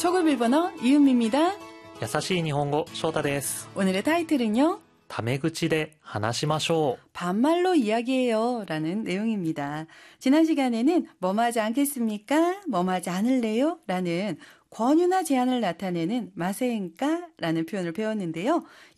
초급 일본어 이은미입니다. 優しい日本語、翔太です。 오늘의 타이틀은요. タメ口で話しましょう. 반말로 이야기해요 라는 내용입니다. 지난 시간에는 뭐뭐 하지 않겠습니까? 뭐뭐 하지 않을래요? 라는 권유나 제안을 나타내는 마세인까? 라는 표현을 배웠는데요.